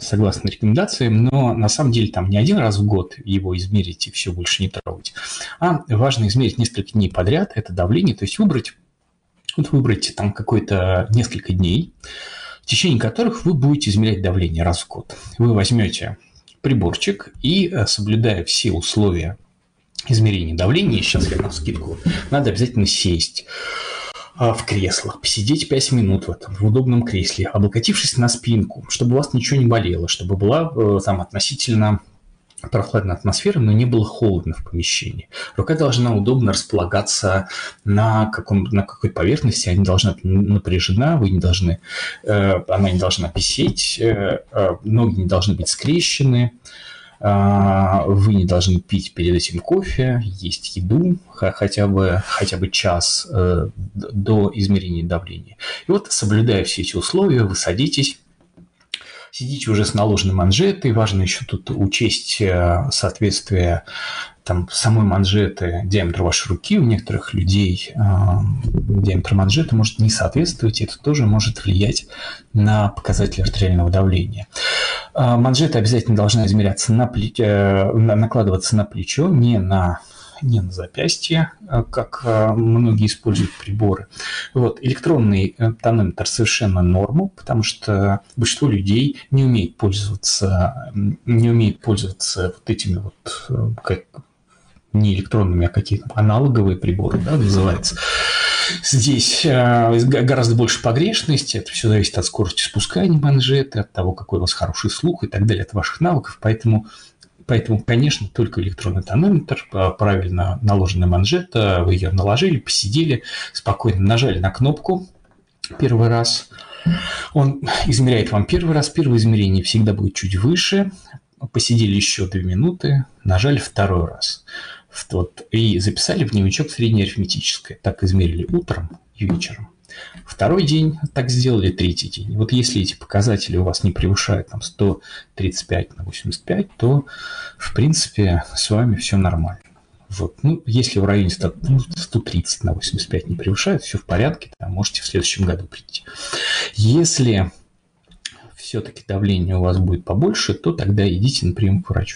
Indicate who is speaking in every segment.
Speaker 1: согласно рекомендациям, но на самом деле там не один раз в год его измерить и все, больше не трогать. А важно измерить несколько дней подряд это давление, то есть выбрать там какое-то несколько дней, в течение которых вы будете измерять давление раз в год. Вы возьмете приборчик и, соблюдая все условия измерения давления, сейчас я навскидку, надо обязательно сесть в кресло, посидеть 5 минут в удобном кресле, облокотившись на спинку, чтобы у вас ничего не болело, чтобы была там относительно прохладная атмосфера, но не было холодно в помещении. Рука должна удобно располагаться на какой-то поверхности, она не должна быть напряжена, она не должна висеть, ноги не должны быть скрещены, вы не должны пить перед этим кофе, есть еду хотя бы час до измерения давления. И вот, соблюдая все эти условия, вы садитесь, сидите уже с наложенной манжетой. Важно еще тут учесть соответствие самой манжеты диаметру вашей руки. У некоторых людей диаметр манжеты может не соответствовать, и это тоже может влиять на показатель артериального давления. Манжета обязательно должна измеряться накладываться на плечо, не на запястье, как многие используют приборы. Электронный тонометр совершенно норма, потому что большинство людей не умеет пользоваться вот этими не электронными, а какие-то аналоговые приборы, называется. Здесь гораздо больше погрешности, это все зависит от скорости спускания манжеты, от того, какой у вас хороший слух и так далее, от ваших навыков, поэтому, конечно, только электронный тонометр, правильно наложенная манжета, вы ее наложили, посидели, спокойно нажали на кнопку первый раз. Он измеряет вам первый раз, первое измерение всегда будет чуть выше, посидели еще 2 минуты, нажали второй раз. И записали в дневничок среднеарифметическое. Так измерили утром и вечером. Второй день так сделали, третий день. Если эти показатели у вас не превышают 135/85, то, в принципе, с вами все нормально. Если в районе 130/85 не превышает, все в порядке, можете в следующем году прийти. Если все-таки давление у вас будет побольше, то тогда идите на прием к врачу.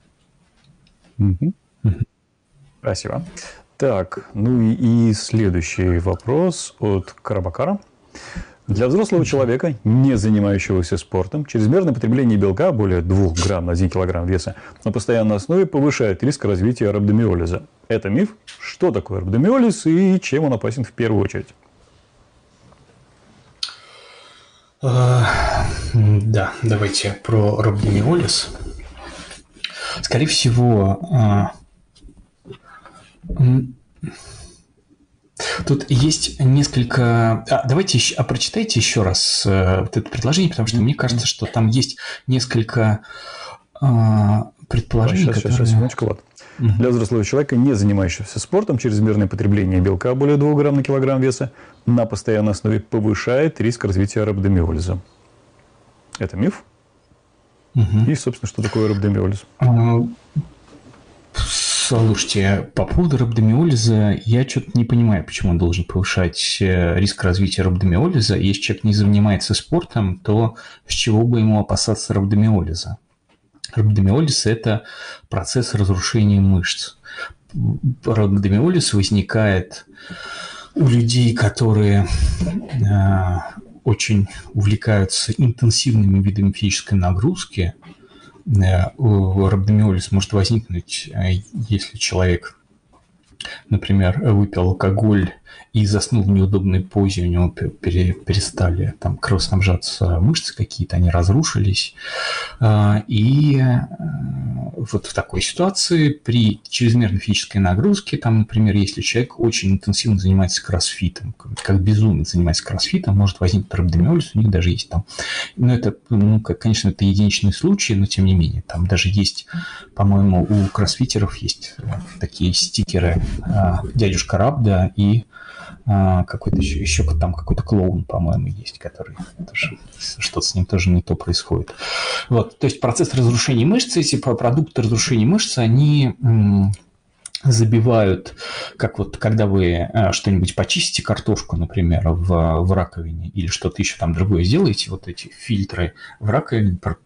Speaker 2: Спасибо. Так, и следующий вопрос от Карабакара. Для взрослого человека, не занимающегося спортом, чрезмерное потребление белка более 2 грамм на 1 килограмм веса на постоянной основе повышает риск развития рhabdomyolиза. Это миф? Что такое рhabdomyолиз и чем он опасен в первую очередь?
Speaker 1: Да, давайте про рhabdomyolиз. Скорее всего, тут есть несколько... прочитайте еще раз это предложение, потому что мне кажется, что там есть несколько предположений,
Speaker 2: Сейчас, секундочку. Для взрослого человека, не занимающегося спортом, чрезмерное потребление белка более 2 грамм на килограмм веса на постоянной основе повышает риск развития рhabdomyolиза. Это миф? И, собственно, что такое рhabdomyolиз?
Speaker 1: Слушайте, по поводу рhabdomyolиза я что-то не понимаю, почему он должен повышать риск развития рhabdomyolиза. Если человек не занимается спортом, то с чего бы ему опасаться рhabdomyolиза? Рhabdomyolиз – это процесс разрушения мышц. Рhabdomyolиз возникает у людей, которые очень увлекаются интенсивными видами физической нагрузки. Рhabdomyolиз может возникнуть, если человек, например, выпил алкоголь и заснул в неудобной позе, у него перестали кровоснабжаться мышцы какие-то, они разрушились. И в такой ситуации при чрезмерной физической нагрузке, например, если человек очень интенсивно занимается кроссфитом, как безумец занимается кроссфитом, может возникнуть рhabdomyolиз, у них даже есть это, конечно, это единичный случай, но тем не менее, там даже есть, по-моему, у кроссфитеров есть такие стикеры «Дядюшка Рабда» и еще какой-то клоун, по-моему, есть, который тоже, что-то с ним тоже не то происходит. То есть процесс разрушения мышц, эти продукты разрушения мышц, они забивают, когда вы что-нибудь почистите, картошку, например, в раковине или что-то еще другое сделаете, эти фильтры в раковине